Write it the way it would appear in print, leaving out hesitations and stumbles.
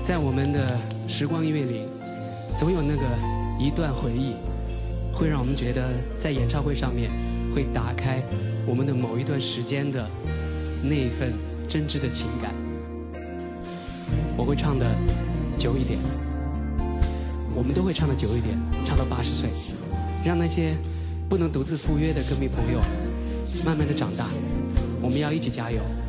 在我们的时光音乐里，总有那个一段回忆，会让我们觉得在演唱会上面会打开我们的某一段时间的那一份真挚的情感。我会唱的久一点，我们都会唱的久一点，唱到80岁，让那些不能独自赴约的歌迷朋友慢慢的长大，我们要一起加油。